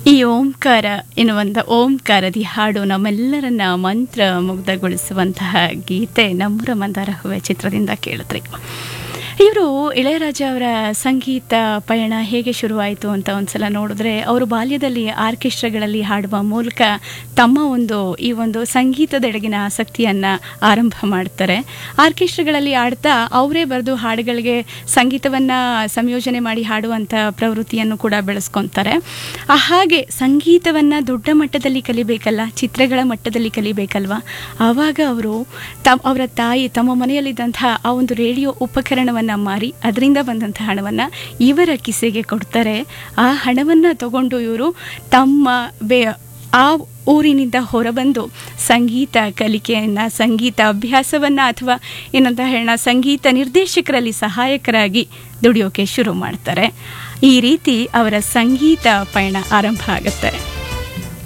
ಈ ಓಂಕಾರ ಎನ್ನುವಂಥ ಓಂಕಾರದಿ ಹಾಡು ನಮ್ಮೆಲ್ಲರನ್ನ ಮಂತ್ರ ಮುಗ್ಧಗೊಳಿಸುವಂತಹ ಗೀತೆ ನಮ್ಮೂರ ಮಂದಾರ ಹೂವೆ ಚಿತ್ರದಿಂದ ಕೇಳಿದ್ರಿ. ಇವರು ಇಳೆಯರಾಜ ಅವರ ಸಂಗೀತ ಪಯಣ ಹೇಗೆ ಶುರುವಾಯಿತು ಅಂತ ಒಂದ್ಸಲ ನೋಡಿದ್ರೆ, ಅವರು ಬಾಲ್ಯದಲ್ಲಿ ಆರ್ಕೆಸ್ಟ್ರಾಗಳಲ್ಲಿ ಹಾಡುವ ಮೂಲಕ ತಮ್ಮ ಈ ಒಂದು ಸಂಗೀತದೆಡೆಗಿನ ಆಸಕ್ತಿಯನ್ನು ಆರಂಭ ಮಾಡ್ತಾರೆ. ಆರ್ಕೆಸ್ಟ್ರಾಗಳಲ್ಲಿ ಆಡ್ತಾ ಅವರೇ ಬರೆದು ಹಾಡುಗಳಿಗೆ ಸಂಗೀತವನ್ನು ಸಂಯೋಜನೆ ಮಾಡಿ ಹಾಡುವಂಥ ಪ್ರವೃತ್ತಿಯನ್ನು ಕೂಡ ಬೆಳೆಸ್ಕೊತಾರೆ. ಹಾಗೆ ಸಂಗೀತವನ್ನು ದೊಡ್ಡ ಮಟ್ಟದಲ್ಲಿ ಕಲಿಬೇಕಲ್ಲ, ಚಿತ್ರಗಳ ಮಟ್ಟದಲ್ಲಿ ಕಲಿಬೇಕಲ್ವ. ಆವಾಗ ಅವರು ಅವರ ತಾಯಿ ತಮ್ಮ ಮನೆಯಲ್ಲಿದ್ದಂತಹ ಆ ಒಂದು ರೇಡಿಯೋ ಉಪಕರಣವನ್ನು ಮಾರಿ ಅದರಿಂದ ಬಂದಂಥ ಹಣವನ್ನು ಇವರ ಕಿಸೆಗೆ ಕೊಡ್ತಾರೆ. ಆ ಹಣವನ್ನು ತಗೊಂಡು ಇವರು ತಮ್ಮ ಆ ಊರಿನಿಂದ ಹೊರಬಂದು ಸಂಗೀತ ಕಲಿಕೆಯನ್ನು, ಸಂಗೀತ ಅಭ್ಯಾಸವನ್ನು ಅಥವಾ ಏನಂತ ಹೇಳೋಣ, ಸಂಗೀತ ನಿರ್ದೇಶಕರಲ್ಲಿ ಸಹಾಯಕರಾಗಿ ದುಡಿಯೋಕೆ ಶುರು ಮಾಡ್ತಾರೆ. ಈ ರೀತಿ ಅವರ ಸಂಗೀತ ಪಯಣ ಆರಂಭ ಆಗುತ್ತೆ.